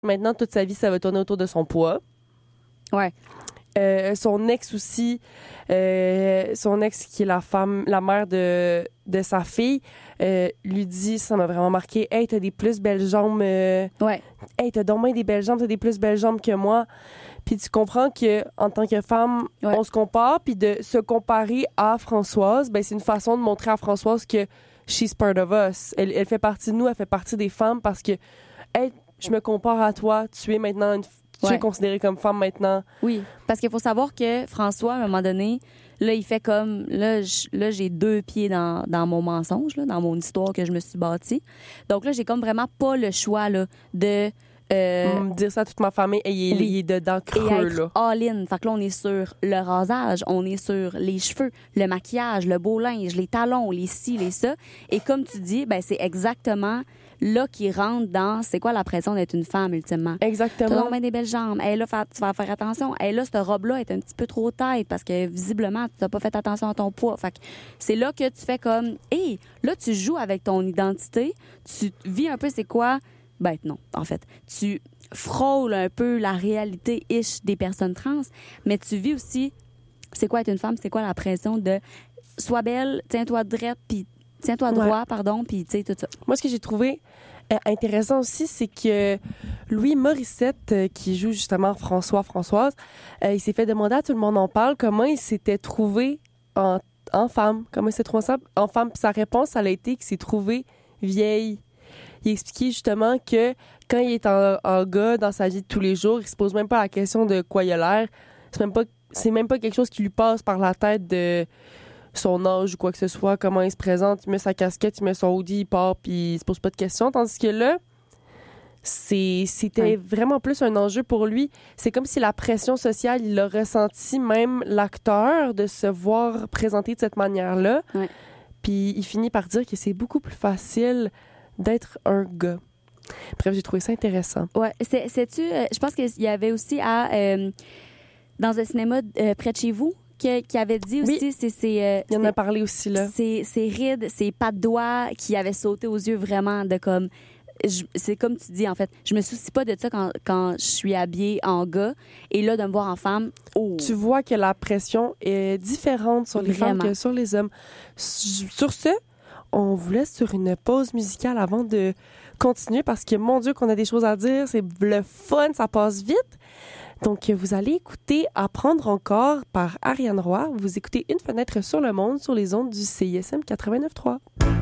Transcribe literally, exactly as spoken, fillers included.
Maintenant, toute sa vie, ça va tourner autour de son poids. Ouais. Euh, son ex aussi, euh, son ex qui est la femme, la mère de, de sa fille, euh, lui dit, ça m'a vraiment marqué, « Hey, t'as des plus belles jambes. Euh, ouais. Hey, t'as donc bien des belles jambes, t'as des plus belles jambes que moi. » Puis tu comprends que en tant que femme, ouais. on se compare, puis de se comparer à Françoise, ben c'est une façon de montrer à Françoise que she's part of us. Elle, elle fait partie de nous, elle fait partie des femmes parce que, hey, je me compare à toi, tu es maintenant une Tu ouais. es considérée comme femme maintenant. Oui, parce qu'il faut savoir que François, à un moment donné, là, il fait comme... Là, j- là j'ai deux pieds dans, dans mon mensonge, là, dans mon histoire que je me suis bâtie. Donc là, j'ai comme vraiment pas le choix là, de... Euh, Mm, dire ça à toute ma famille, et il est, oui. il est dedans et creux, être là. all-in. Fait que là, on est sur le rasage, on est sur les cheveux, le maquillage, le beau linge, les talons, les ci, les ça. Et comme tu dis, ben c'est exactement là qui rentre dans c'est quoi la pression d'être une femme, ultimement. Exactement. T'as donc bien des belles jambes. Hey, là, fa- tu vas faire attention. Hey, là, cette robe-là est un petit peu trop tête parce que visiblement, tu n'as pas fait attention à ton poids. Fait que c'est là que tu fais comme, hey, là, tu joues avec ton identité. Tu vis un peu c'est quoi. Ben non, en fait. Tu frôles un peu la réalité-ish des personnes trans, mais tu vis aussi c'est quoi être une femme, c'est quoi la pression de sois belle, tiens-toi droite, puis tiens-toi droit, ouais. pardon, puis tu sais, tout ça. Moi, ce que j'ai trouvé euh, intéressant aussi, c'est que Louis Morissette, euh, qui joue justement François Françoise, euh, il s'est fait demander à Tout le monde en parle comment il s'était trouvé en, en femme, comment il s'est trouvé en femme, puis sa réponse, ça a été qu'il s'est trouvé vieille. Il expliquait justement que quand il est en, en gars dans sa vie de tous les jours, il se pose même pas la question de quoi il a l'air. C'est même pas, c'est même pas quelque chose qui lui passe par la tête de son âge ou quoi que ce soit, comment il se présente. Il met sa casquette, il met son hoodie, il part, puis il se pose pas de questions. Tandis que là, c'est, c'était ouais. vraiment plus un enjeu pour lui. C'est comme si la pression sociale, il l'a ressenti, même l'acteur, de se voir présenter de cette manière-là. Ouais. Puis il finit par dire que c'est beaucoup plus facile d'être un gars. Bref, j'ai trouvé ça intéressant. Ouais, c'est, sais-tu, euh, je pense qu'il y avait aussi à euh, dans un cinéma euh, près de chez vous que, qui avait dit aussi, oui. c'est, c'est euh, il y en a parlé aussi là. C'est ces rides, ces pas de doigts qui avaient sauté aux yeux vraiment de comme, je, c'est comme tu dis en fait, je me soucie pas de ça quand quand je suis habillée en gars et là de me voir en femme. Oh. Tu vois que la pression est différente sur les vraiment. femmes que sur les hommes. Sur ce, on vous laisse sur une pause musicale avant de continuer parce que, mon Dieu, qu'on a des choses à dire. C'est le fun, ça passe vite. Donc, vous allez écouter Apprendre encore par Ariane Roy. Vous écoutez Une fenêtre sur le monde sur les ondes du C I S M quatre-vingt-neuf trois.